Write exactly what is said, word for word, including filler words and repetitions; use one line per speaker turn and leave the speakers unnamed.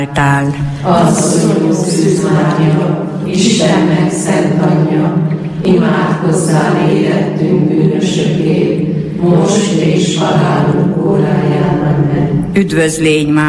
Asszonyunk Szűz Mária, Istennek szent anyja, imádkozzál érettünk bűnösökért, most és halálunk óráján. Amen.
Üdvözlégy,